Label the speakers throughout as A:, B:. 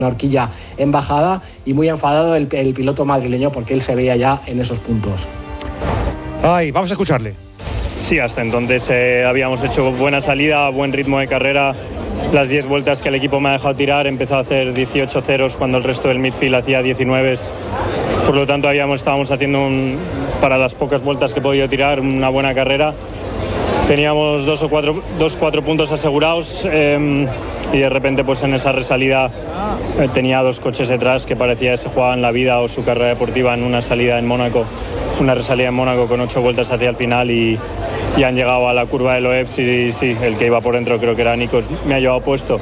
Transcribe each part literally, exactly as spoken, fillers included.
A: una horquilla en bajada, y muy enfadado el, el piloto madrileño porque él se veía ya en esos puntos.
B: Ay, vamos a escucharle.
C: Sí, hasta entonces eh, habíamos hecho buena salida, buen ritmo de carrera. Las diez vueltas que el equipo me ha dejado tirar, empezó a hacer dieciocho ceros cuando el resto del midfield hacía diecinueve. Por lo tanto, habíamos, estábamos haciendo, un, para las pocas vueltas que he podido tirar, una buena carrera. Teníamos dos o cuatro, dos, cuatro puntos asegurados eh, y de repente pues en esa resalida eh, tenía dos coches detrás que parecía que se jugaban la vida o su carrera deportiva en una salida en Mónaco, una resalida en Mónaco con ocho vueltas hacia el final, y, y han llegado a la curva de Loebs y sí, el que iba por dentro, creo que era Nikos, me ha llevado puesto.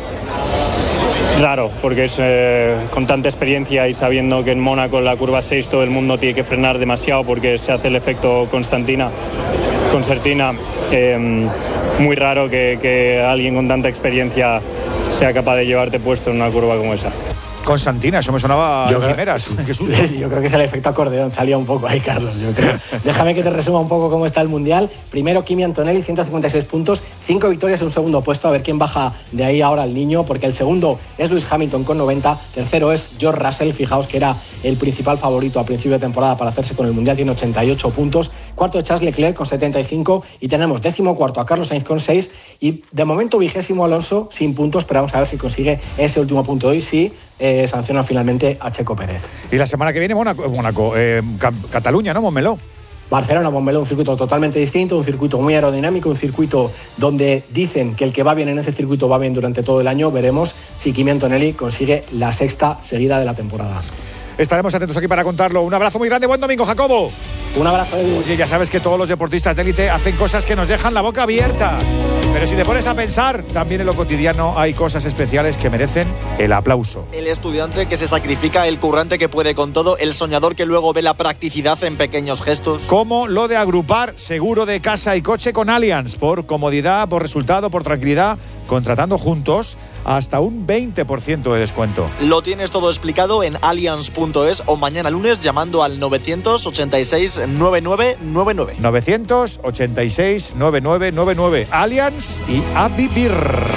C: Raro, porque es eh, con tanta experiencia y sabiendo que en Mónaco en la curva seis todo el mundo tiene que frenar demasiado porque se hace el efecto Constantina, concertina, eh, muy raro que, que alguien con tanta experiencia sea capaz de llevarte puesto en una curva como esa.
B: Constantina, eso me sonaba
A: yo
B: a quimeras.
A: Creo,
B: Qué susto.
A: Yo creo que es el efecto acordeón, salía un poco ahí, Carlos, yo creo. Déjame que te resuma un poco cómo está el Mundial. Primero, Kimi Antonelli, ciento cincuenta y seis puntos, cinco victorias en un segundo puesto, a ver quién baja de ahí ahora al niño, porque el segundo es Lewis Hamilton con noventa, tercero es George Russell, fijaos que era el principal favorito a principio de temporada para hacerse con el Mundial, tiene ochenta y ocho puntos, cuarto Charles Leclerc con setenta y cinco, y tenemos décimo cuarto a Carlos Sainz con seis, y de momento vigésimo Alonso sin puntos, pero vamos a ver si consigue ese último punto de hoy, sí. Eh, sanciona finalmente a Checo Pérez.
B: Y la semana que viene Mónaco, Mónaco eh, Cataluña, ¿no? Montmeló.
A: Barcelona, Montmeló, un circuito totalmente distinto, un circuito muy aerodinámico, un circuito donde dicen que el que va bien en ese circuito va bien durante todo el año. Veremos si Kimi Antonelli consigue la sexta seguida de la temporada.
B: Estaremos atentos aquí para contarlo. Un abrazo muy grande, buen domingo, Jacobo.
A: Un abrazo, Edu.
B: Oye, ya sabes que todos los deportistas de élite hacen cosas que nos dejan la boca abierta. Pero si te pones a pensar, también en lo cotidiano hay cosas especiales que merecen el aplauso.
D: El estudiante que se sacrifica, el currante que puede con todo, el soñador que luego ve la practicidad en pequeños gestos.
B: Como lo de agrupar seguro de casa y coche con Allianz, por comodidad, por resultado, por tranquilidad, contratando juntos hasta un veinte por ciento de descuento.
D: Lo tienes todo explicado en allianz punto es o mañana lunes llamando al novecientos ochenta y seis noventa y nueve noventa y nueve.
B: novecientos ochenta y seis noventa y nueve noventa y nueve. Allianz y a vivir.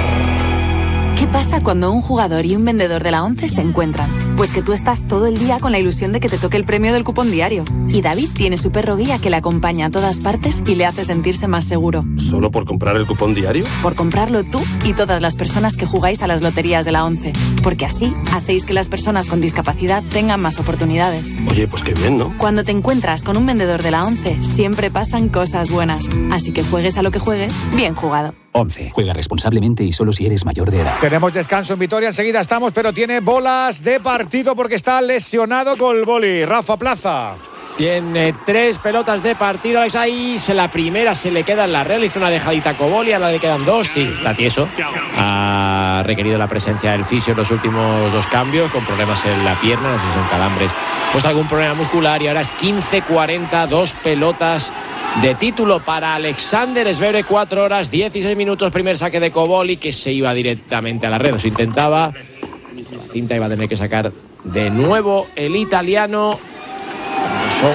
E: ¿Qué pasa cuando un jugador y un vendedor de la ONCE se encuentran? Pues que tú estás todo el día con la ilusión de que te toque el premio del cupón diario. Y David tiene su perro guía que le acompaña a todas partes y le hace sentirse más seguro.
F: ¿Solo por comprar el cupón diario?
E: Por comprarlo tú y todas las personas que jugáis a las loterías de la ONCE. Porque así hacéis que las personas con discapacidad tengan más oportunidades.
F: Oye, pues qué bien, ¿no?
E: Cuando te encuentras con un vendedor de la ONCE, siempre pasan cosas buenas. Así que juegues a lo que juegues, bien jugado.
G: ONCE. Juega responsablemente y solo si eres mayor de edad.
B: Tenemos descanso en Vitoria, enseguida estamos, pero tiene bolas de partido porque está lesionado Colboli. Rafa Plaza.
H: Tiene tres pelotas de partido. Ahí la primera se le queda en la red. Hizo una dejadita a Coboli, ahora le quedan dos. Sí, está tieso. Ha requerido la presencia del fisio en los últimos dos cambios, con problemas en la pierna, no sé si son calambres, pues algún problema muscular. Y ahora es quince cuarenta, dos pelotas de título para Alexander Zverev. Cuatro horas, dieciséis minutos. Primer saque de Coboli, que se iba directamente a la red. Se intentaba. La cinta iba a tener que sacar de nuevo el italiano. Son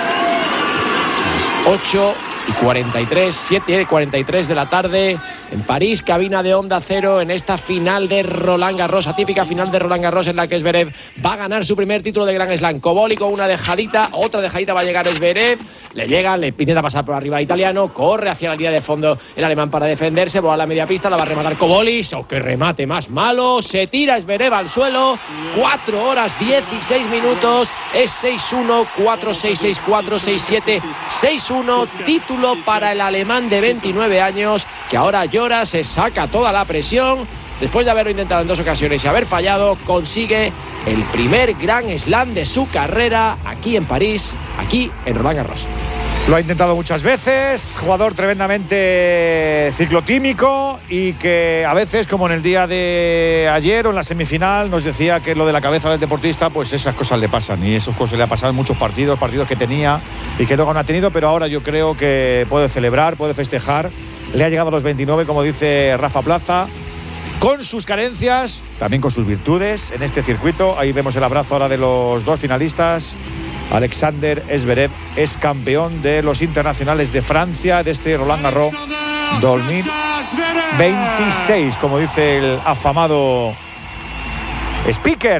H: las ocho y cuarenta y tres, siete y cuarenta y tres de la tarde en París, cabina de Onda Cero, en esta final de Roland Garros, atípica final de Roland Garros en la que Zverev va a ganar su primer título de Grand Slam. Coboli con una dejadita, otra dejadita va a llegar Zverev, le llega, le intenta pasar por arriba al italiano, corre hacia la línea de fondo el alemán para defenderse, va a la media pista, la va a rematar Coboli, ¡oh, qué remate más malo! Se tira Zverev al suelo, cuatro horas, dieciséis minutos, es seis uno, cuatro seis, seis cuatro, seis siete, seis uno, título para el alemán de veintinueve años, que ahora llora, se saca toda la presión, después de haberlo intentado en dos ocasiones y haber fallado, consigue el primer Grand Slam de su carrera aquí en París, aquí en Roland Garros.
B: Lo ha intentado muchas veces, jugador tremendamente ciclotímico y que a veces, como en el día de ayer o en la semifinal, nos decía que lo de la cabeza del deportista, pues esas cosas le pasan y esas cosas le ha pasado en muchos partidos, partidos que tenía y que luego no ha tenido, pero ahora yo creo que puede celebrar, puede festejar. Le ha llegado a los veintinueve, como dice Rafa Plaza, con sus carencias, también con sus virtudes en este circuito. Ahí vemos el abrazo ahora de los dos finalistas. Alexander Zverev es campeón de los internacionales de Francia, de este Roland Garros dos mil veintiséis, como dice el afamado Speaker.